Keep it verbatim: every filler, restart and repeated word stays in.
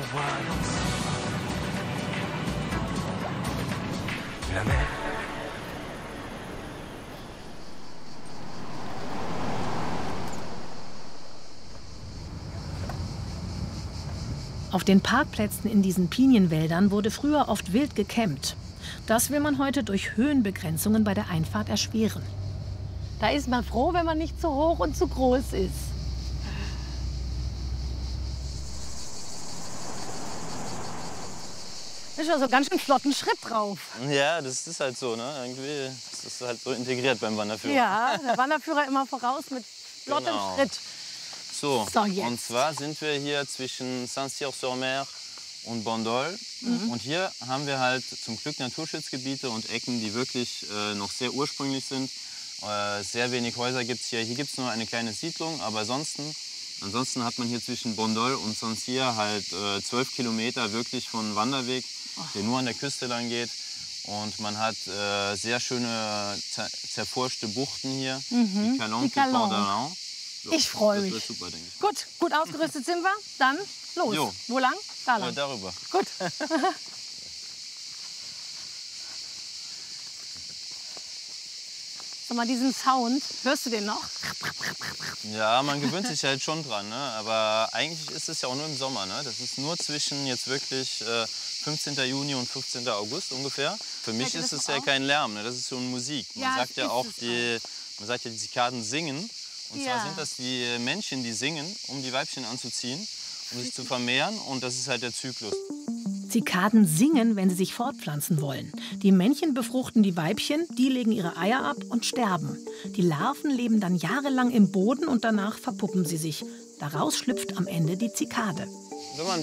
voit danser la mer. Auf den Parkplätzen in diesen Pinienwäldern wurde früher oft wild gecampt. Das will man heute durch Höhenbegrenzungen bei der Einfahrt erschweren. Da ist man froh, wenn man nicht zu hoch und zu groß ist. Da ist also ganz schön flotten Schritt drauf. Ja, das ist halt so, ne? Irgendwie das ist halt so integriert beim Wanderführer. Ja, der Wanderführer immer voraus mit flottem Genau. Schritt. So, So, jetzt. und zwar sind wir hier zwischen Saint-Cyr-sur-Mer und Bandol. Mhm. Und hier haben wir halt zum Glück Naturschutzgebiete und Ecken, die wirklich äh, noch sehr ursprünglich sind. Äh, sehr wenig Häuser gibt es hier. Hier gibt es nur eine kleine Siedlung, aber ansonsten, ansonsten hat man hier zwischen Bandol und Saint-Cyr halt äh, zwölf Kilometer wirklich von Wanderweg, der nur an der Küste lang geht. Und man hat äh, sehr schöne zer zerforschte Buchten hier, Mhm. die Calanque, Die Calanque. Port d'Arlon. So, Ich freue das mich. wird super, denke ich. Gut, gut ausgerüstet sind wir. Dann los. Jo. Wo lang? Da Äh, lang. darüber. Gut. Sag mal, diesen Sound, hörst du den noch? Ja, man gewöhnt sich halt schon dran, ne? Aber eigentlich ist es ja auch nur im Sommer, ne? Das ist nur zwischen jetzt wirklich äh, fünfzehnten Juni und fünfzehnten August ungefähr. Für mich Fällt dir ist das es noch ja auf? kein Lärm, ne? Das ist schon Musik. Man Ja, sagt das ja ist auch es die, man sagt ja, die Zikaden singen. Und zwar Ja. sind das die Männchen, die singen, um die Weibchen anzuziehen, um sich zu vermehren. Und das ist halt der Zyklus. Zikaden singen, wenn sie sich fortpflanzen wollen. Die Männchen befruchten die Weibchen, die legen ihre Eier ab und sterben. Die Larven leben dann jahrelang im Boden und danach verpuppen sie sich. Daraus schlüpft am Ende die Zikade. Wenn man